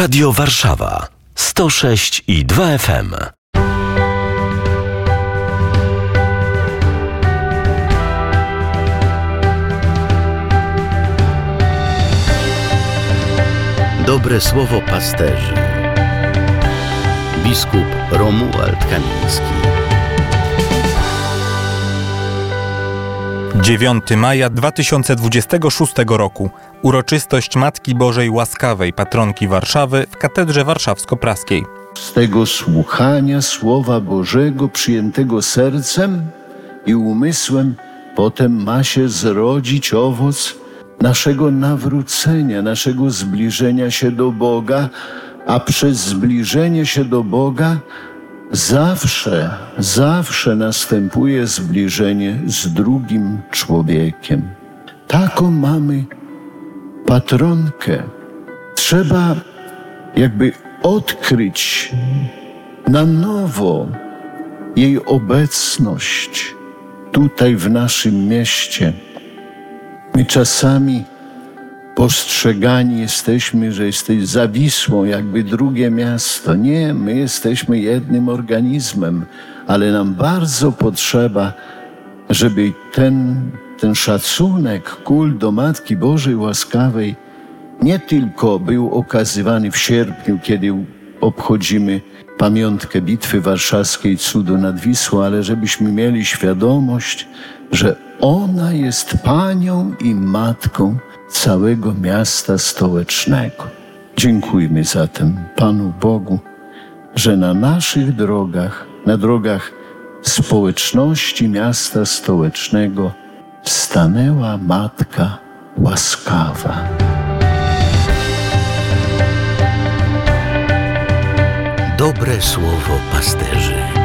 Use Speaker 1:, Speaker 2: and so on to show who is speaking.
Speaker 1: Radio Warszawa 106,2 FM.
Speaker 2: Dobre słowo pasterzy. Biskup Romuald Kamiński.
Speaker 3: 9 maja 2026 roku. Uroczystość Matki Bożej Łaskawej, patronki Warszawy w Katedrze Warszawsko-Praskiej.
Speaker 4: Z tego słuchania Słowa Bożego przyjętego sercem i umysłem potem ma się zrodzić owoc naszego nawrócenia, naszego zbliżenia się do Boga, a przez zbliżenie się do Boga zawsze następuje zbliżenie z drugim człowiekiem. Taką mamy patronkę. Trzeba jakby odkryć na nowo jej obecność tutaj w naszym mieście. My czasami postrzegani jesteśmy, że jesteś za Wisłą, jakby drugie miasto. Nie, my jesteśmy jednym organizmem, ale nam bardzo potrzeba, żeby ten szacunek, kult do Matki Bożej Łaskawej nie tylko był okazywany w sierpniu, kiedy obchodzimy pamiątkę Bitwy Warszawskiej, cudu nad Wisłą, ale żebyśmy mieli świadomość, że ona jest Panią i Matką całego miasta stołecznego. Dziękujmy zatem Panu Bogu, że na naszych drogach, na drogach społeczności miasta stołecznego stanęła Matka Łaskawa.
Speaker 2: Dobre słowo pasterzy.